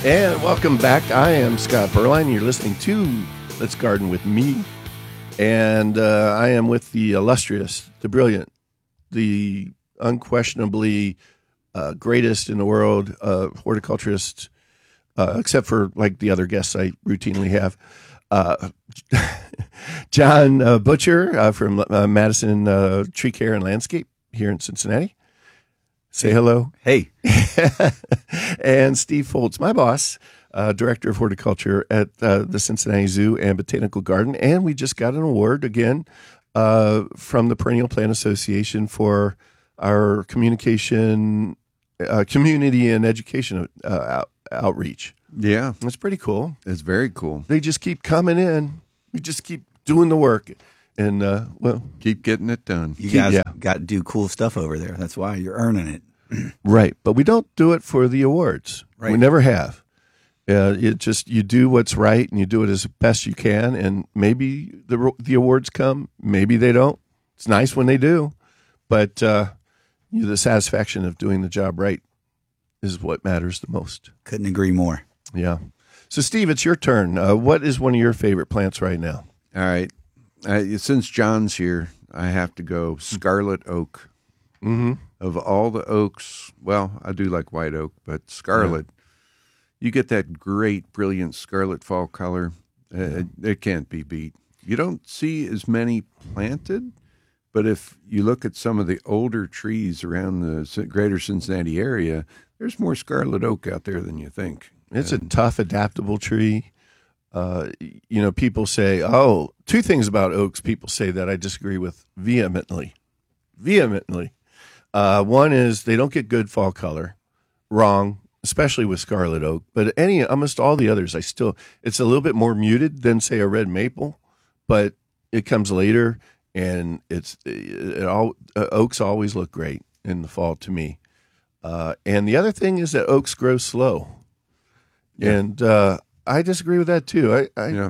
And welcome back. I am Scott Perline. You're listening to Let's Garden with me. And I am with the illustrious, the brilliant, the unquestionably greatest in the world horticulturist, except for like the other guests I routinely have. John Butcher from Madison Tree Care and Landscape here in Cincinnati. Say hello. Hey. And Steve Foltz, my boss, Director of Horticulture at the Cincinnati Zoo and Botanical Garden. And we just got an award again from the Perennial Plant Association for our communication, community and education outreach. Yeah. That's pretty cool. It's very cool. They just keep coming in. We just keep doing the work. And, keep getting it done. You guys got to do cool stuff over there. That's why you're earning it. Right. But we don't do it for the awards. Right. We never have. You do what's right and you do it as best you can. And maybe the awards come, maybe they don't. It's nice when they do. But the satisfaction of doing the job right is what matters the most. Couldn't agree more. Yeah. So, Steve, it's your turn. What is one of your favorite plants right now? All right. Since John's here, I have to go scarlet oak. Mm-hmm. Of all the oaks, well, I do like white oak, but scarlet, you get that great, brilliant scarlet fall color. It can't be beat. You don't see as many planted, but if you look at some of the older trees around the greater Cincinnati area, there's more scarlet oak out there than you think. It's a tough, adaptable tree. People say, two things about oaks people say that I disagree with vehemently. One is they don't get good fall color. Wrong, especially with scarlet oak. But almost all the others, it's a little bit more muted than, say, a red maple, but it comes later, and oaks always look great in the fall to me. And the other thing is that oaks grow slow. Yeah. And I disagree with that too.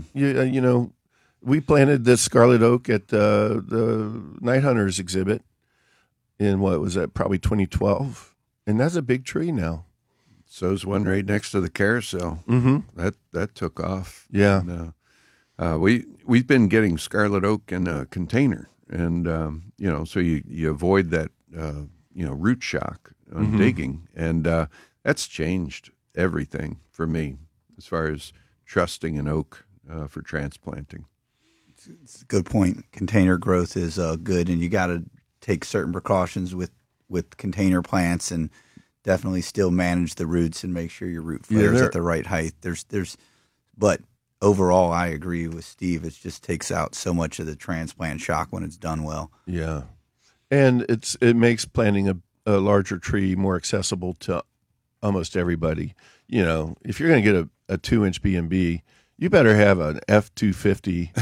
We planted the scarlet oak at the Night Hunters exhibit in what was that? Probably 2012, and that's a big tree now. So's one right next to the carousel. Mm-hmm. That took off. Yeah. And, we've been getting scarlet oak in a container, and so you avoid that root shock on digging, and that's changed everything for me as far as trusting an oak for transplanting. It's a good point. Container growth is good, and you got to take certain precautions with container plants, and definitely still manage the roots and make sure your root flares at the right height. But overall, I agree with Steve. It just takes out so much of the transplant shock when it's done well. Yeah, and it makes planting a larger tree more accessible to almost everybody. If you're going to get a 2-inch B&B, you better have an F250.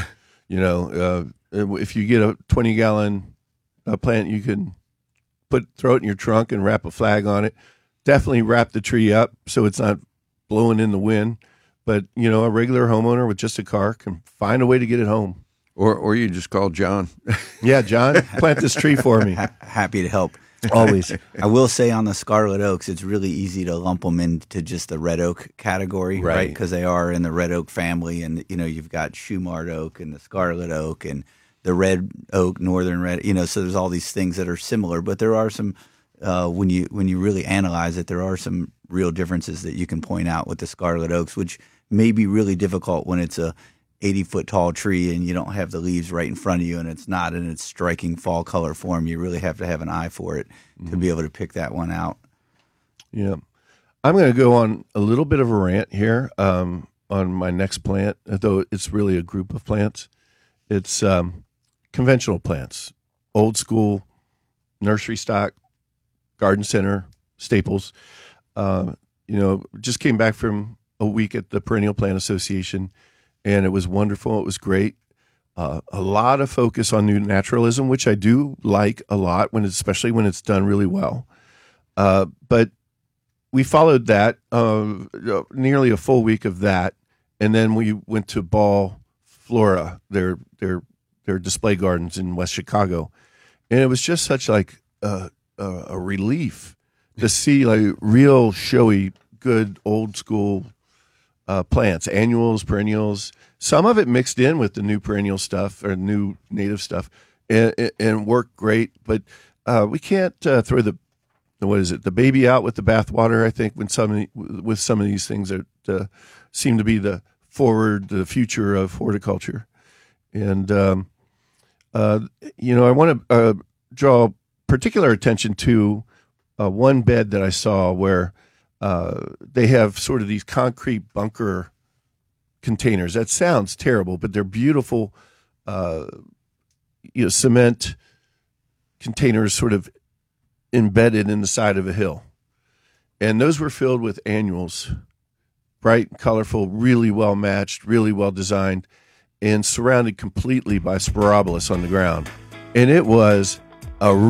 If you get a 20-gallon plant, you can throw it in your trunk and wrap a flag on it. Definitely wrap the tree up so it's not blowing in the wind. But, a regular homeowner with just a car can find a way to get it home. Or you just call John. Yeah, John, plant this tree for me. Happy to help. Always. I will say on the scarlet oaks, it's really easy to lump them into just the red oak category, right? Because they are in the red oak family, and you've got Shumard oak and the scarlet oak and the red oak, northern red. So there's all these things that are similar, but there are some when you really analyze it, there are some real differences that you can point out with the scarlet oaks, which may be really difficult when it's a 80-foot tall tree and you don't have the leaves right in front of you, and it's not in its striking fall color form. You really have to have an eye for it to be able to pick that one out. Yeah. I'm going to go on a little bit of a rant here on my next plant, though it's really a group of plants. It's conventional plants, old school, nursery stock, garden center, staples. Just came back from a week at the Perennial Plant Association, and it was wonderful. It was great. A lot of focus on new naturalism, which I do like a lot, especially when it's done really well. But we followed that, nearly a full week of that, and then we went to Ball Flora, their display gardens in West Chicago, and it was just such a relief to see real showy, good old school plants, annuals, perennials. Some of it mixed in with the new perennial stuff or new native stuff, and worked great. But we can't throw the baby out with the bathwater. I think with some of these things that seem to be the future of horticulture, and I want to draw particular attention to one bed that I saw where they have sort of these concrete bunker containers. That sounds terrible, but they're beautiful, cement containers sort of embedded in the side of a hill. And those were filled with annuals, bright, colorful, really well matched, really well designed, and surrounded completely by Sporobolus on the ground. And it was a